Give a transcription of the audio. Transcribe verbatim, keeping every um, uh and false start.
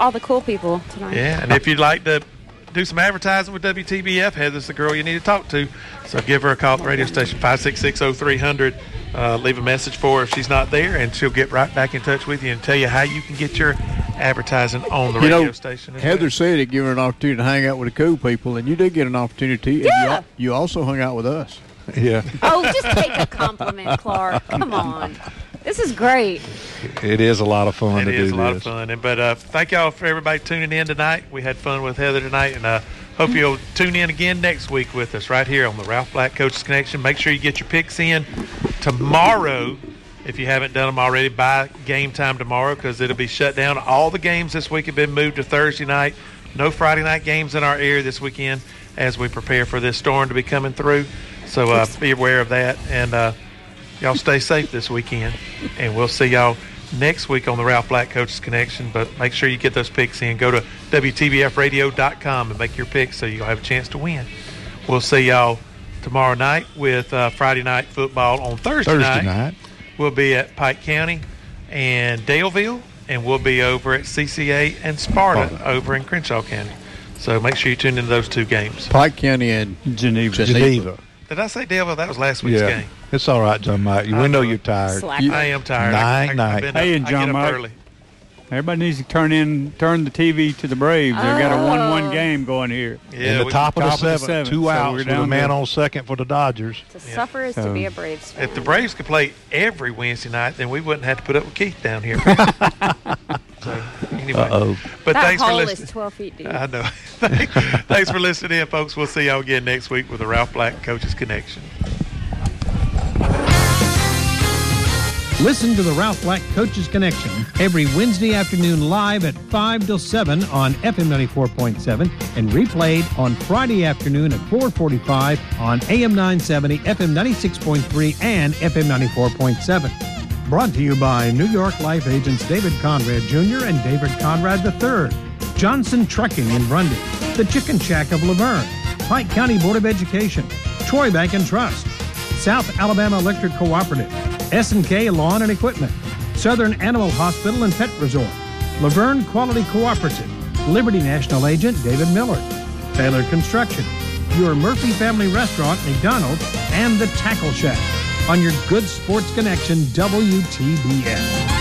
all the cool people tonight. Yeah, and if you'd like to do some advertising with W T B F, Heather's the girl you need to talk to. So give her a call at the radio station, five six six, oh three hundred. Uh, leave a message for her if she's not there, and she'll get right back in touch with you and tell you how you can get your advertising on the you radio know, station. Heather well. said it gave her an opportunity to hang out with the cool people, and you did get an opportunity. Yeah. And you, al- you also hung out with us. Yeah. Oh, just take a compliment, Clark. Come on. This is great. It is a lot of fun It to do is a lot this. of fun. And But uh, thank y'all for everybody tuning in tonight. We had fun with Heather tonight, and uh, hope you'll tune in again next week with us right here on the Ralph Black Coaches Connection. Make sure you get your picks in tomorrow. If you haven't done them already, by game time tomorrow, because it'll be shut down. All the games this week have been moved to Thursday night. No Friday night games in our area this weekend as we prepare for this storm to be coming through. So uh, be aware of that. And uh, y'all stay safe this weekend. And we'll see y'all next week on the Ralph Black Coaches Connection. But make sure you get those picks in. Go to W T B F radio dot com and make your picks so you'll have a chance to win. We'll see y'all tomorrow night with uh, Friday night football on Thursday, Thursday night. night. We'll be at Pike County and Daleville, and we'll be over at C C A and Sparta Sparta. over in Crenshaw County. So make sure you tune into those two games. Pike County and Geneva. Geneva. Geneva. Did I say Daleville? That was last week's Yeah. game. It's all right, John Mike. We I know know. you're tired. Slacker. I am tired. Night, I, I, night. I've been Hey, up, and I John get up Mark. early. Everybody needs to turn in, turn the T V to the Braves. They've got a Oh. one-one game going here. Yeah, In the we- top, of top the of the seventh, seventh, two so outs we're with down a man to- on second for the Dodgers. To suffer is to So- be a Braves fan. If the Braves could play every Wednesday night, then we wouldn't have to put up with Keith down here. So, anyway. Uh-oh. But that thanks for hole listening. is twelve feet deep. I know. Thanks for listening in, folks. We'll see y'all again next week with the Ralph Black Coaches Connection. Listen to the Ralph Black Coaches Connection every Wednesday afternoon live at five till seven on F M ninety-four point seven and replayed on Friday afternoon at four forty-five on A M nine seventy, F M ninety-six point three, and F M ninety-four point seven. Brought to you by New York Life agents David Conrad Junior and David Conrad the third, Johnson Trucking in Grundy, the Chicken Shack of Laverne, Pike County Board of Education, Troy Bank and Trust, South Alabama Electric Cooperative, S and K Lawn and Equipment, Southern Animal Hospital and Pet Resort, Laverne Quality Cooperative, Liberty National Agent David Miller, Taylor Construction, your Murphy Family Restaurant, McDonald's, and the Tackle Shack on your Good Sports Connection W T B F.